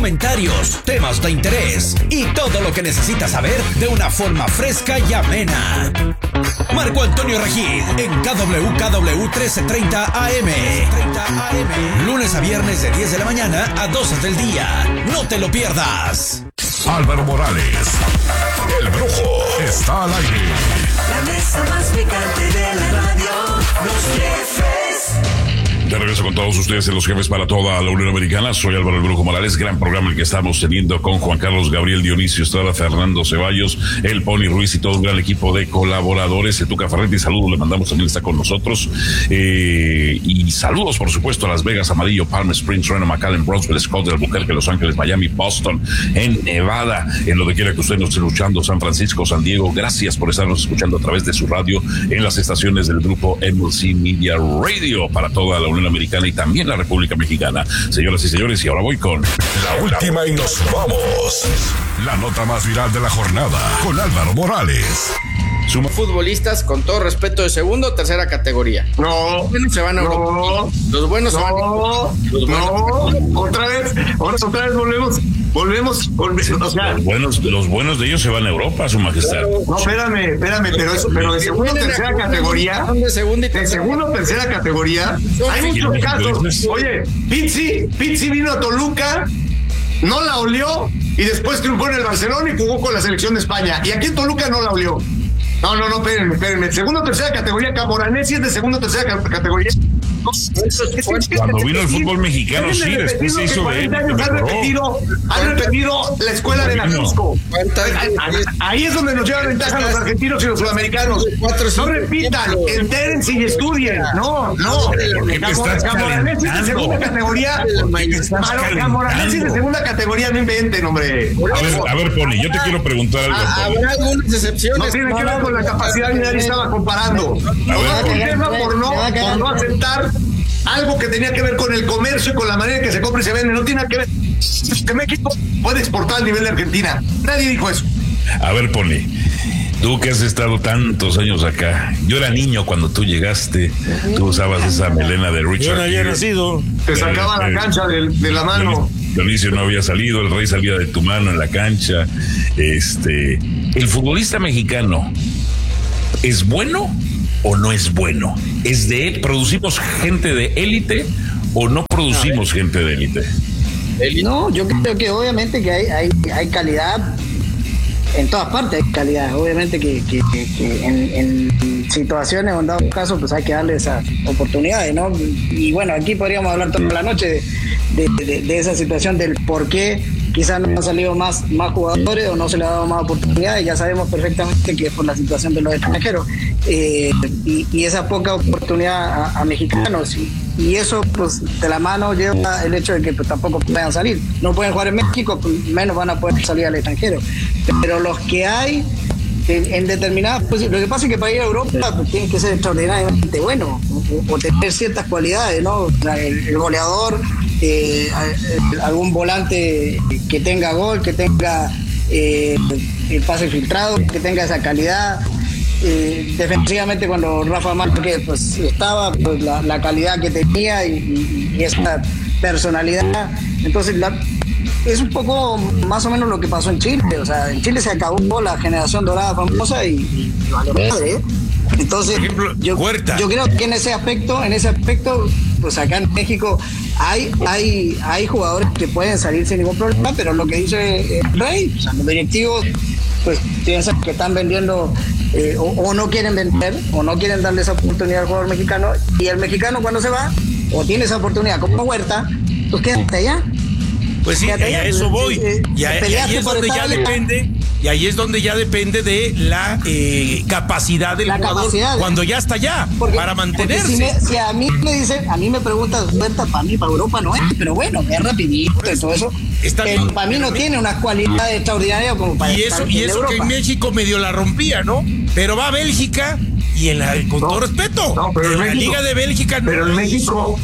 comentarios, temas de interés y todo lo que necesitas saber de una forma fresca y amena. Marco Antonio Regil en KWKW 1330 AM. Lunes a viernes de 10 de la mañana a 12 del día. No te lo pierdas. Álvaro Morales, el Brujo, está al aire. La mesa más picante de la radio, los jefes. De regreso con todos ustedes en Los Jefes para toda la Unión Americana. Soy Álvaro el Brujo Morales. Gran programa el que estamos teniendo con Juan Carlos Gabriel, Dionisio Estrada, Fernando Ceballos, el Pony Ruiz y todo un gran equipo de colaboradores. Tuca Ferretti, saludos, le mandamos, también está con nosotros. Y saludos, por supuesto, a Las Vegas, Amarillo, Palm Springs, Reno, McAllen, Brownsville, Scott, Albuquerque, Los Ángeles, Miami, Boston, en Nevada, en donde quiera que usted nos esté escuchando, San Francisco, San Diego. Gracias por estarnos escuchando a través de su radio en las estaciones del grupo MLC Media Radio para toda la Unión Americana y también la República Mexicana. Señoras y señores, y ahora voy con la última y nos vamos. La nota más viral de la jornada con Álvaro Morales. Futbolistas, con todo respeto, de segunda o tercera categoría. No. Los buenos se van a Europa. Los buenos se van a Europa. Otra vez volvemos, o sea, los buenos de ellos se van a Europa, su majestad. No, espérame, pero de segunda o tercera categoría. De segunda y de segunda o tercera categoría. Hay muchos casos. Oye, Pizzi vino a Toluca, no la olió y después triunfó en el Barcelona y jugó con la selección de España. Y aquí en Toluca no la olió. No, espérenme. Segunda o tercera categoría, Camoranesi es de segunda o tercera categoría. Cuando vino el fútbol mexicano, sí, después se hizo bien. Han repetido la escuela de la Cusco. Ahí es donde nos llevan ventaja los argentinos y los sudamericanos. No repitan, entérense y estudien. No. Camoranesi es de segunda categoría. Camoranesi es de segunda categoría, no inventen, hombre. A ver, Pony, yo te quiero preguntar algo. Habrá algunas excepciones. No tiene que ver con la capacidad, ni nadie estaba comparando. Por no aceptar algo que tenía que ver con el comercio y con la manera en que se compra y se vende. No tiene que ver que México puede exportar al nivel de Argentina. Nadie dijo eso. A ver, Pony, tú que has estado tantos años acá, yo era niño cuando tú llegaste, tú usabas esa melena de Richard. Yo no había nacido. Te sacaba la cancha de la mano. Dionisio no había salido, el Rey salía de tu mano en la cancha. El futbolista mexicano, ¿es bueno o no es bueno? ¿Producimos gente de élite o no producimos gente de élite? No, yo creo que obviamente que hay calidad. En todas partes hay calidad. Obviamente que en situaciones o en dado caso pues hay que darle esas oportunidades, ¿no? Y bueno, aquí podríamos hablar toda la noche de esa situación, del por qué quizás no han salido más jugadores o no se le ha dado más oportunidades. Ya sabemos perfectamente que es por la situación de los extranjeros y esa poca oportunidad a mexicanos y eso pues de la mano lleva el hecho de que pues, tampoco puedan salir. No pueden jugar en México, pues, menos van a poder salir al extranjero. Pero los que hay en determinadas posiciones, lo que pasa es que para ir a Europa pues, tienen que ser extraordinariamente buenos o tener ciertas cualidades, ¿no? O sea, el goleador, algún volante que tenga gol, que tenga el pase filtrado, que tenga esa calidad. Defensivamente, cuando Rafa Márquez pues estaba, pues la calidad que tenía y esa personalidad. Entonces es un poco más o menos lo que pasó en Chile. O sea, en Chile se acabó la generación dorada famosa y valió madre, ¿eh? Entonces, yo creo que en ese aspecto, pues acá en México hay jugadores que pueden salir sin ningún problema, pero lo que dice el Rey, o sea, los directivos pues piensan que están vendiendo o no quieren vender o no quieren darle esa oportunidad al jugador mexicano, y el mexicano cuando se va o tiene esa oportunidad como Huerta, pues quédate allá. Pues sí, y a eso voy. Y ahí es donde ya depende. Y ahí es donde ya depende de la capacidad del jugador cuando ya está allá, para mantenerse. Si a mí me dicen, a mí me preguntas, para mí, para Europa no es, pero bueno, es rapidito y todo eso. Para mí no tiene unas cualidades extraordinarias como para estar y eso que en México medio la rompía, ¿no? Pero va a Bélgica y con todo respeto, en la Liga de Bélgica no. Pero en México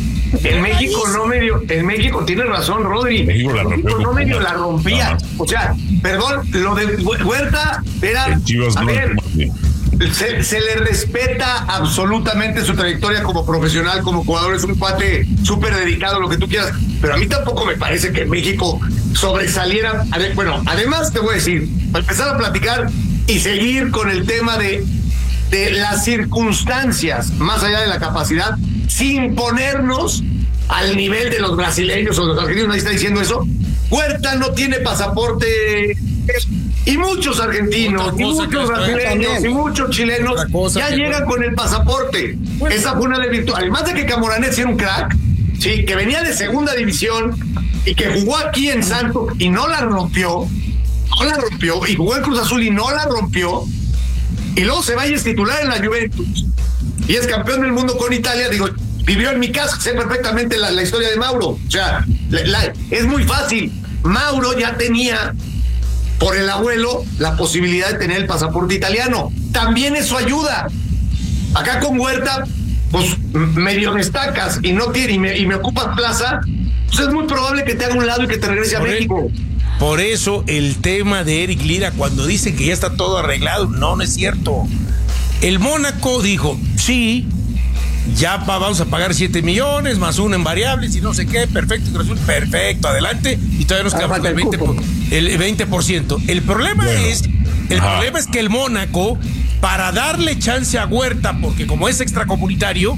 en México tiene razón, Rodri. México no medio la rompía. O sea, perdón, lo de Huerta era. A ver, se le respeta absolutamente su trayectoria como profesional, como jugador. Es un cuate súper dedicado, lo que tú quieras. Pero a mí tampoco me parece que en México sobresalieran. Bueno, además te voy a decir, para empezar a platicar y seguir con el tema de las circunstancias, más allá de la capacidad, sin ponernos al nivel de los brasileños o los argentinos, nadie está diciendo eso. Huerta no tiene pasaporte, y muchos argentinos, y muchos brasileños, y muchos chilenos ya llegan con el pasaporte. Bueno, esa fue una de virtud. Además de que Camoranesi era un crack, sí, que venía de segunda división y que jugó aquí en Santos y no la rompió, y jugó en Cruz Azul y no la rompió, y luego se va y es titular en la Juventus y es campeón del mundo con Italia. Digo, vivió en mi casa, sé perfectamente la historia de Mauro. O sea, es muy fácil. Mauro ya tenía, por el abuelo, la posibilidad de tener el pasaporte italiano. También eso ayuda. Acá con Huerta, pues medio destacas y no tiene, y me ocupas plaza, pues es muy probable que te haga un lado y que te regrese a México. Por eso el tema de Eric Lira, cuando dice que ya está todo arreglado, no es cierto. El Mónaco dijo, sí, ya vamos a pagar 7 millones más uno en variables y no sé qué, perfecto, adelante, y todavía nos quedamos con el 20%. El problema es que el Mónaco, para darle chance a Huerta, porque como es extracomunitario,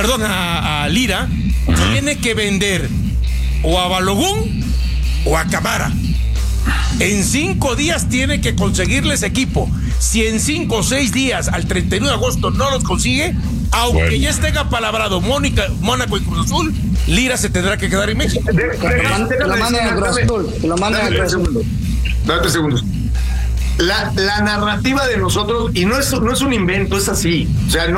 a Lira, tiene que vender o a Balogun o a Camara. En 5 días tiene que conseguirles equipo. Si en 5 o 6 días al 31 de agosto no los consigue, aunque ya esté apalabrado Mónaco y Cruz Azul, Lira se tendrá que quedar en México. Que lo manden a Cruz Azul. Que lo manden a Cruz Azul. Date segundos. La narrativa de nosotros, y no es un invento, es así. O sea,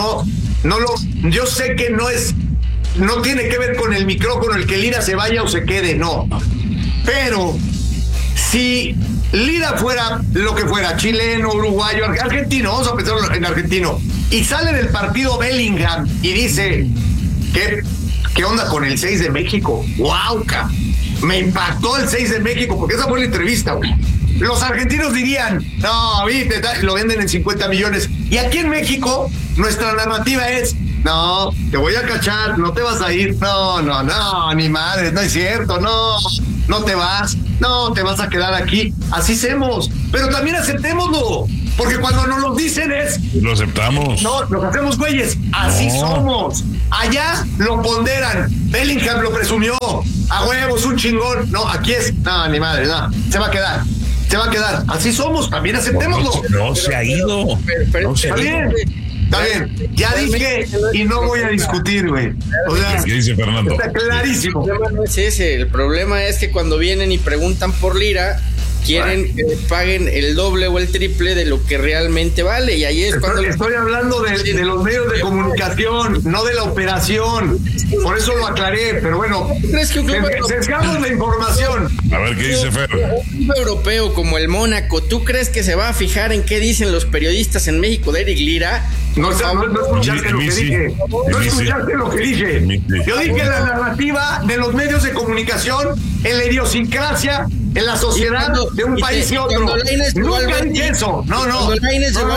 yo sé que no tiene que ver con el micrófono el que Lira se vaya o se quede, no. Pero si Lira fuera lo que fuera, chileno, uruguayo, argentino, vamos a pensar en argentino, y sale del partido Bellingham y dice, ¿qué onda con el 6 de México? ¡Wow! Me impactó el 6 de México, porque esa fue la entrevista, güey. Los argentinos dirían, no, viste, lo venden en 50 millones. Y aquí en México, nuestra narrativa es, no, te voy a cachar, no te vas a ir. No, ni madre, no es cierto, no te vas a quedar aquí. Así hacemos, pero también aceptémoslo, porque cuando nos lo dicen lo aceptamos. No, nos hacemos güeyes, así somos. Allá lo ponderan, Bellingham lo presumió, a huevos, un chingón. No, aquí es, no, ni madre, no, se va a quedar, así somos, también aceptémoslo. No se ha ido. Está bien, ya dije y no voy a discutir, güey. O sea, ¿qué dice Fernando? Está clarísimo. El problema no es ese, el problema es que cuando vienen y preguntan por Lira, quieren que paguen el doble o el triple de lo que realmente vale, y ahí es cuando... Estoy hablando de los medios de comunicación, no de la operación, por eso lo aclaré, pero bueno, ¿crees que un club sesgamos la información? A ver, ¿qué dice Fer? Un club europeo como el Mónaco, ¿tú crees que se va a fijar en qué dicen los periodistas en México de Eric Lira? No escuchaste lo que dije. No escuchaste lo que dije. Yo dije la narrativa de los medios de comunicación, en la idiosincrasia, en la sociedad de un país y otro. Nunca dije eso. Cuando Lainez llegó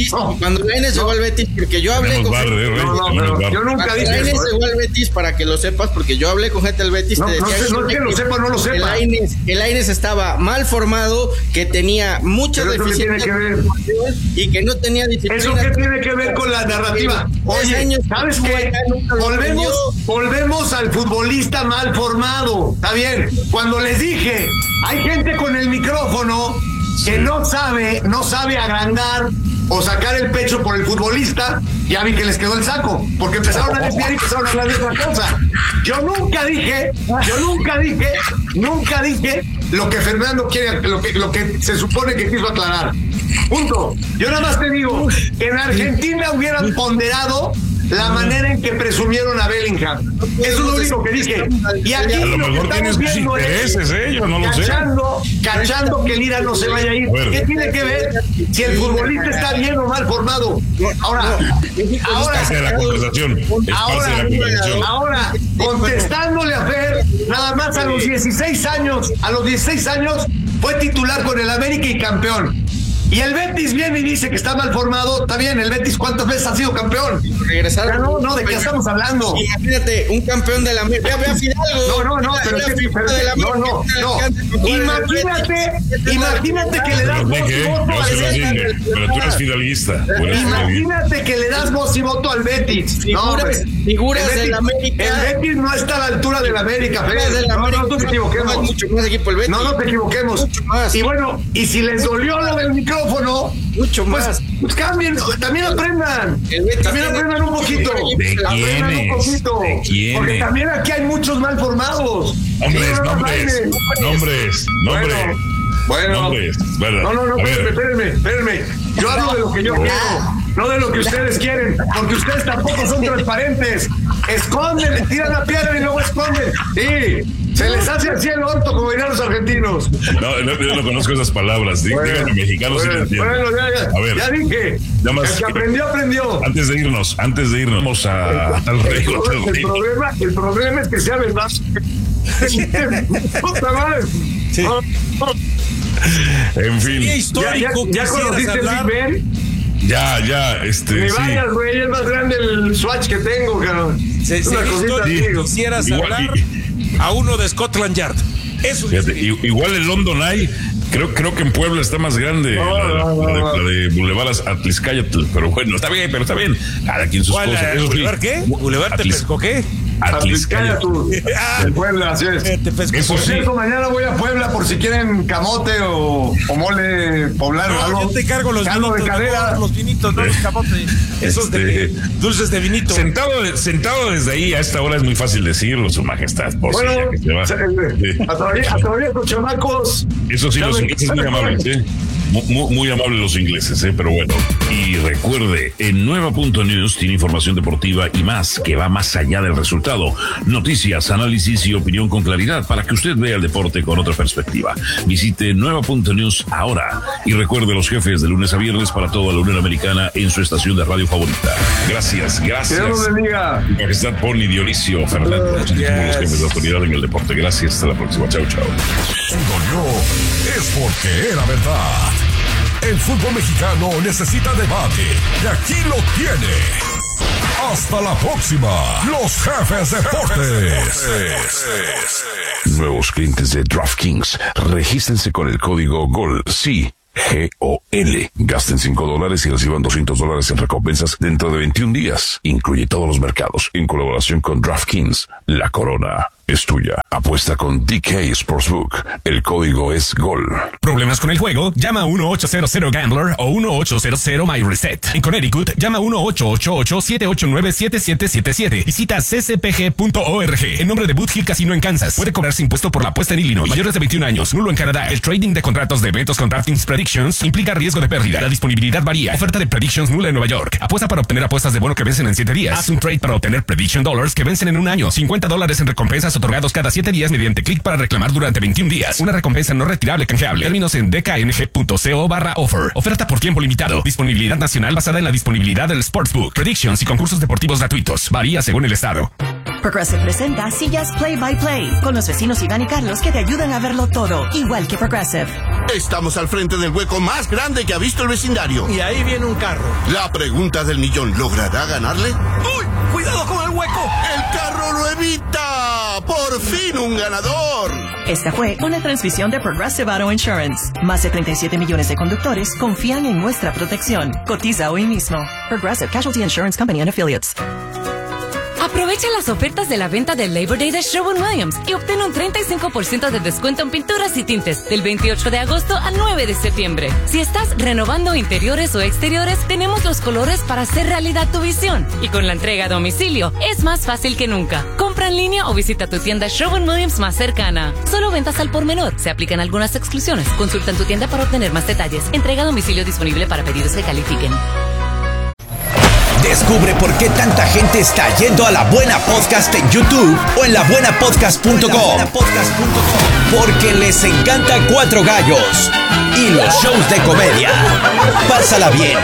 al Betis, porque yo hablé con yo nunca dije eso. Lainez llegó al Betis, para que lo sepas, porque yo hablé con gente del Betis. No es que lo sepa o no lo sepa. El Lainez estaba mal formado, que tenía muchas deficiencias y que no tenía disciplina. ¿Eso qué tiene que ver con la narrativa? Oye, ¿sabes qué? Volvemos al futbolista mal formado. Está bien. Cuando les dije, hay gente con el micrófono que no sabe agrandar o sacar el pecho por el futbolista. Ya vi que les quedó el saco, porque empezaron a desviar y empezaron a hablar de otra cosa. Yo nunca dije lo que Fernando quiere, lo que se supone que quiso aclarar. Punto. Yo nada más te digo que en Argentina hubieran ponderado la manera en que presumieron a Bellingham. Eso es lo único que dije. Y aquí a lo mejor tienes tus intereses, yo no lo sé. Cachando que Lira no se vaya a ir. ¿Qué tiene que ver si el futbolista está bien o mal formado? Ahora, parte de la conversación. Ahora, contestándole a Fer, nada más a los 16 años fue titular con el América y campeón. Y el Betis viene y dice que está mal formado. Está bien, el Betis, ¿cuántas veces ha sido campeón? Regresaron. No, ¿de qué estamos hablando? Imagínate, un campeón de la América. Ve a Fidalgo. No, pero imagínate que le das voz y voto al Betis. Pero tú eres fidalguista. Imagínate que le das voz y voto al Betis. Figuras del América. El Betis no está a la altura del América, Fede. No te equivoquemos. Mucho más equipo el Betis. No te equivoquemos. Mucho más. Y bueno, y si les dolió lo del micrófono, mucho más. Pues cambien, también aprendan. También aprendan un poquito. Aprendan un poquito. Porque también aquí hay muchos mal formados. Nombres. Bueno. No, espérenme. Yo hablo de lo que yo quiero, no de lo que ustedes quieren, porque ustedes tampoco son transparentes. Esconden, tiran la piedra y luego esconden. Sí, se les hace así el orto, como dirían los argentinos. No, yo no conozco esas palabras. Díganme mexicanos si lo entienden. A ver, ya dije. El que aprendió. Antes de irnos, vamos a tal rey. El problema es que sea verdad. Puta madre. Sí. En fin. Histórico. ¿Ya conociste el Big Ben? Ya, Me vayas, güey, es más grande el Swatch que tengo, cabrón. Quisieras hablar a uno de Scotland Yard. Eso. Fíjate, igual el London Eye, creo que en Puebla está más grande. La de Boulevard Atliscayatl, pero bueno, está bien. Cada quien sus cosas. ¿Boulevard qué? ¿Boulevard Tepesco qué? Atliscayatl. En Puebla, así es. Por cierto, mañana voy a Puebla por si quieren camote o mole poblano. Yo te cargo los vinitos de cadera. Los vinitos, no los camotes. Esos de dulces de vinito. Sentado desde ahí a esta hora es muy fácil decirlo, su majestad. Atravieso, chamacos. Eso sí, los ingleses muy amables, muy amables los ingleses, pero bueno. Y recuerde, en Nueva.News tiene información deportiva y más que va más allá del resultado. Noticias, análisis y opinión con claridad para que usted vea el deporte con otra perspectiva. Visite Nueva.News ahora y recuerde los jefes de lunes a viernes para toda la Unión Americana en su estación de radio favorita. Gracias. Dios los bendiga. Majestad Pony Dionisio Fernando, los jefes de autoridad en el deporte. Gracias, hasta la próxima. Chao. Si dolió, es porque era verdad. El fútbol mexicano necesita debate y aquí lo tiene. Hasta la próxima, los jefes deportes. Nuevos clientes de DraftKings, regístrense con el código GOL. Sí. GOL. Gasten $5 y reciban $200 en recompensas dentro de 21 días. Incluye todos los mercados en colaboración con DraftKings. La corona es tuya. Apuesta con DK Sportsbook. El código es GOL. ¿Problemas con el juego? Llama 1-800-GAMBLER o 1-800-MyReset. En Connecticut, llama 1-888-789-7777. Visita ccpg.org. En nombre de Boot Hill Casino en Kansas. Puede cobrarse impuesto por la apuesta en Illinois. Mayores de 21 años. Nulo en Canadá. El trading de contratos de eventos con DraftKings Predictions implica riesgo de pérdida. La disponibilidad varía. Oferta de Predictions nula en Nueva York. Apuesta para obtener apuestas de bono que vencen en 7 días. Haz un trade para obtener Prediction Dollars que vencen en un año. $50 en recompensas otorgados cada 7 días mediante clic para reclamar durante 21 días. Una recompensa no retirable canjeable. Términos en dkng.co/offer. Oferta por tiempo limitado. Disponibilidad nacional basada en la disponibilidad del Sportsbook. Predictions y concursos deportivos gratuitos. Varía según el estado. Progressive presenta sillas Play by Play con los vecinos Iván y Carlos que te ayudan a verlo todo, igual que Progressive. Estamos al frente del hueco más grande que ha visto el vecindario. Y ahí viene un carro. La pregunta del millón, ¿logrará ganarle? ¡Uy! ¡Cuidado con el hueco! ¡El carro lo evita! ¡Por fin un ganador! Esta fue una transmisión de Progressive Auto Insurance. Más de 37 millones de conductores confían en nuestra protección. Cotiza hoy mismo. Progressive Casualty Insurance Company and Affiliates. Aprovecha las ofertas de la venta del Labor Day de Sherwin-Williams y obtén un 35% de descuento en pinturas y tintes del 28 de agosto al 9 de septiembre. Si estás renovando interiores o exteriores, tenemos los colores para hacer realidad tu visión. Y con la entrega a domicilio, es más fácil que nunca. Compra en línea o visita tu tienda Sherwin-Williams más cercana. Solo ventas al por menor. Se aplican algunas exclusiones. Consulta en tu tienda para obtener más detalles. Entrega a domicilio disponible para pedidos que califiquen. Descubre por qué tanta gente está yendo a La Buena Podcast en YouTube o en labuenapodcast.com. Porque les encanta Cuatro Gallos y los shows de comedia. Pásala bien